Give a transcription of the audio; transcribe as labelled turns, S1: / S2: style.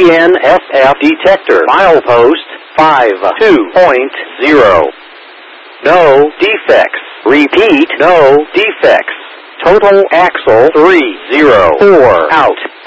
S1: DNSF detector. Milepost 52.0. No defects. Repeat, no defects. Total axle 304 out.